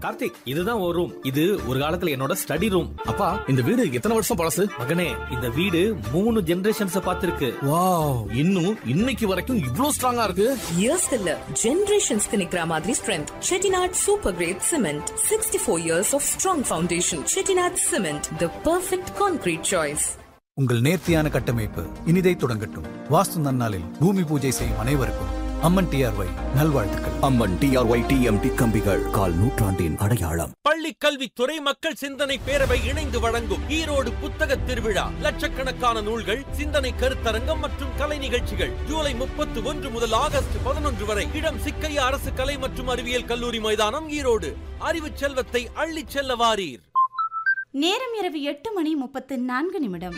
கார்த்திக், இதுதான் ஒரு ரூம். இது ஒரு காலத்துல என்னோட ஸ்டடி ரூம். அப்பா, இந்த வீடு எத்தனை வருஷம் பழசு? மகனே, இந்த வீடு 3 ஜெனரேஷன்ஸ் பார்த்திருக்கு. வாவ், இன்னும் இன்னைக்கு வரைக்கும் இவ்ளோ ஸ்ட்ராங்கா இருக்கு. இயர்ஸ் இல்ல, ஜெனரேஷன்ஸ்க்கு நிக்கிற மாதிரி strength. Chettinad super great cement, 64 years of strong foundation. Chettinad cement, the perfect concrete choice. உங்கள் நேர்த்தியான கட்டமைப்பு இனிதை தொடங்கட்டும். வாஸ்து நன்னாளில் பூமி பூஜை செய்யும் அனைவருக்கும் அம்மன் டிஆர்ஒய் நல்வாழ்த்துக்கள். அம்மன் டிஆர்ஒய் டிஎம்டி கம்பிகள், கால் நூற்றாண்டின் அடையாளம். பள்ளி கல்வித்துறை மக்கள் சிந்தனை பேரவை இணைந்து வழங்கும் ஈரோடு புத்தக திருவிழா. லட்சக்கணக்கான நூல்கள், சிந்தனை கருத்தரங்கம் மற்றும் கலை நிகழ்ச்சிகள். ஜூலை 31 முதல் ஆகஸ்ட் 11 வரை. இடம் சிக்கையா அரசு கலை மற்றும் அறிவியல் கல்லூரி மைதானம், ஈரோடு. அறிவு செல்வத்தை அள்ளிச் செல்ல வாரீர். நேரம் இரவு 8:34.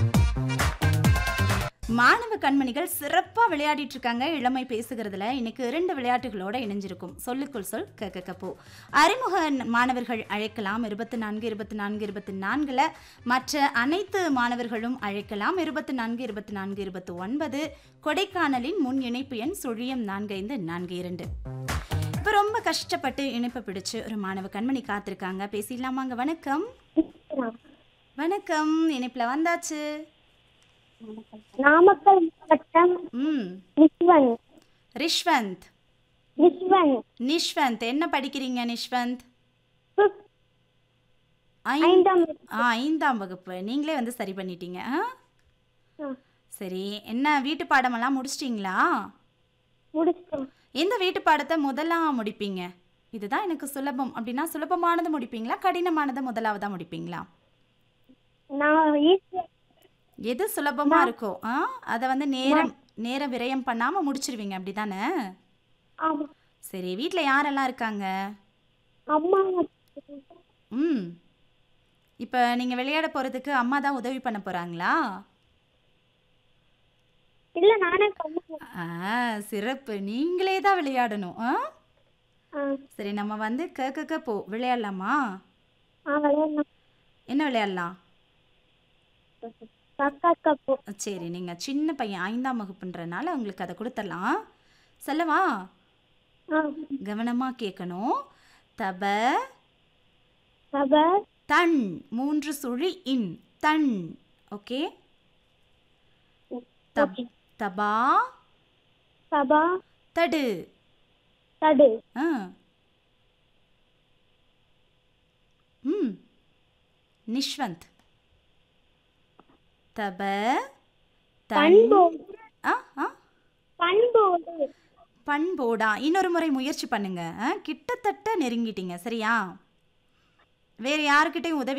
மாணவ கண்மணிகள் சிறப்பா விளையாடிட்டு இருக்காங்க. இளமை பேசுகிறதுல இன்னைக்கு 2 விளையாட்டுகளோட இணைஞ்சிருக்கும். சொல்லுக்குள் சொல் கேக்கப்போ. அறிமுக மாணவர்கள் அழைக்கலாம் 24 மற்ற அனைத்து மாணவர்களும் அழைக்கலாம் 24 கொடைக்கானலின் முன் இணைப்பு எண் 04542. இப்போ ரொம்ப கஷ்டப்பட்டு இணைப்பு பிடிச்சு ஒரு மாணவ கண்மணி காத்திருக்காங்க. பேசிடலாமாங்க? வணக்கம். வணக்கம், இணைப்புல வந்தாச்சு. நாமக்கல் மாவட்டம். நிஷ்வந்த் என்ன படிக்கிறீங்க நிஷ்வந்த்? 5ஆம் வகுப்பு. நீங்களே வந்து சரி பண்ணிட்டீங்க. சரி, என்ன வீட்டு பாடமெல்லாம் முடிச்சிட்டிங்களா? எந்த வீட்டு பாடத்தை முதலா முடிப்பீங்க? இதுதான் எனக்கு சுலபம் அப்படின்னா சுலபமானது முடிப்பீங்களா, கடினமானதை முதலாவதா முடிப்பீங்களா? எது சுலபமா இருக்கோ அதை வந்து நேர விரயம் பண்ணாம முடிச்சிருவீங்க, அப்படிதானே? சரி, வீட்டில் யாரெல்லாம் இருக்காங்க? இப்போ நீங்க விளையாட போறதுக்கு அம்மா தான் உதவி பண்ண போறாங்களா? இல்ல, நானே. சிறப்பு, நீங்களே தான் விளையாடணும். சரி, நம்ம வந்து கேக்க போ விளையாடலாமா? என்ன விளையாடலாம்? சரி, நீங்க சின்ன பையன் 5ஆம் வகுப்புன்றனால உங்களுக்கு அதை கொடுத்துடலாம். சொல்லவா? கவனமா கேட்கணும். தப தன் 3 சுழி இன் தன். ஓகே. தபா தடு நிஷ்வந்த். தப பண்போடா. இன்னொரு முறை முயற்சி பண்ணுங்க. கிட்டத்தட்ட நெருங்கிட்டீங்க. சரியா? வேற யாருக்கிட்டையும் உதவி